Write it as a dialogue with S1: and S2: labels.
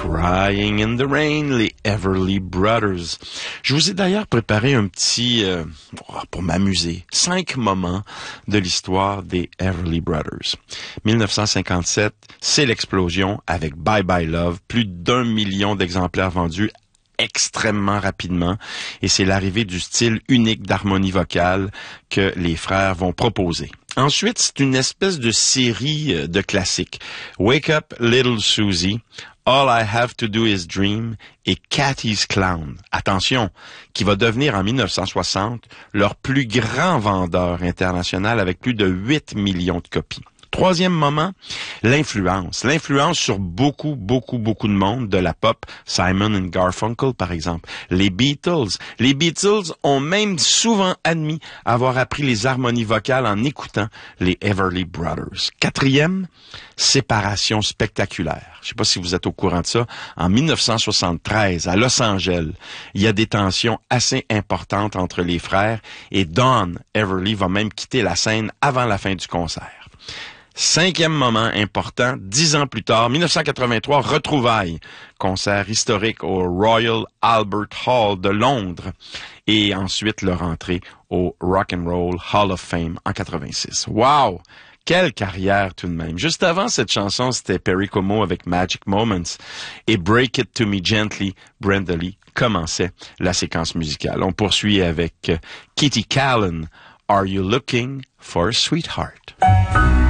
S1: Crying in the Rain, les Everly Brothers. Je vous ai d'ailleurs préparé un petit, pour m'amuser, 5 moments de l'histoire des Everly Brothers. 1957, c'est l'explosion avec Bye Bye Love, plus d'1 million d'exemplaires vendus extrêmement rapidement, et c'est l'arrivée du style unique d'harmonie vocale que les frères vont proposer. Ensuite, c'est une espèce de série de classiques. Wake Up Little Susie, All I Have to Do Is Dream et Cathy's Clown. Attention, qui va devenir en 1960 leur plus grand vendeur international avec plus de 8 millions de copies. Troisième moment, l'influence. L'influence sur beaucoup de monde, de la pop. Simon and Garfunkel, par exemple. Les Beatles. Les Beatles ont même souvent admis avoir appris les harmonies vocales en écoutant les Everly Brothers. Quatrième, séparation spectaculaire. Je sais pas si vous êtes au courant de ça. En 1973, à Los Angeles, il y a des tensions assez importantes entre les frères et Don Everly va même quitter la scène avant la fin du concert. Cinquième moment important, 10 ans plus tard, 1983, retrouvailles, concert historique au Royal Albert Hall de Londres et ensuite leur entrée au Rock and Roll Hall of Fame en 86. Wow! Quelle carrière tout de même. Juste avant cette chanson, c'était Perry Como avec Magic Moments et Break It To Me Gently, Brenda Lee commençait la séquence musicale. On poursuit avec Kitty Kallen, Are You Looking for a Sweetheart?